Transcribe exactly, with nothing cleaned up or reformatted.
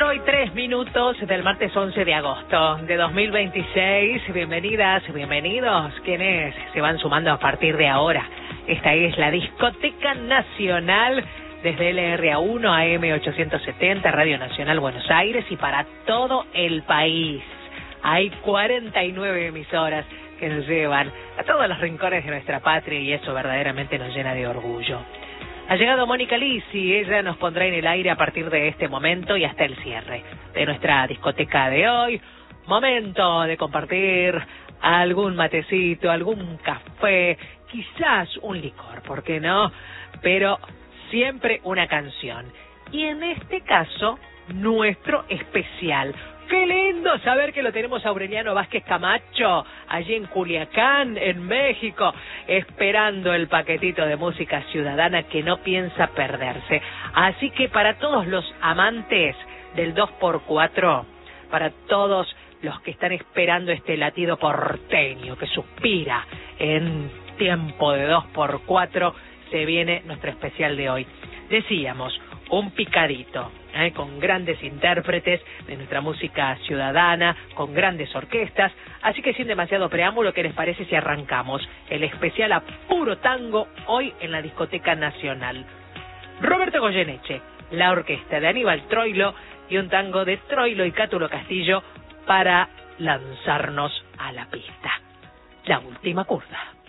cuatro y tres minutos del martes once de agosto de dos mil veintiséis. Bienvenidas, bienvenidos quienes se van sumando a partir de ahora. Esta es la Discoteca Nacional desde L R A uno A M ochocientos setenta, Radio Nacional Buenos Aires y para todo el país. Hay cuarenta y nueve emisoras que nos llevan a todos los rincones de nuestra patria y eso verdaderamente nos llena de orgullo. Ha llegado Mónica Lisi, ella nos pondrá en el aire a partir de este momento y hasta el cierre de nuestra discoteca de hoy. Momento de compartir algún matecito, algún café, quizás un licor, ¿por qué no? Pero siempre una canción. Y en este caso, nuestro especial. ¡Qué lindo saber que lo tenemos a Aureliano Vázquez Camacho, allí en Culiacán, en México, esperando el paquetito de música ciudadana que no piensa perderse! Así que para todos los amantes del dos por cuatro, para todos los que están esperando este latido porteño que suspira en tiempo de dos por cuatro, se viene nuestro especial de hoy. Decíamos, un picadito, ¿eh? con grandes intérpretes de nuestra música ciudadana, con grandes orquestas. Así que sin demasiado preámbulo, ¿qué les parece si arrancamos el especial a puro tango hoy en la Discoteca Nacional? Roberto Goyeneche, la orquesta de Aníbal Troilo y un tango de Troilo y Cátulo Castillo para lanzarnos a la pista. La última curva.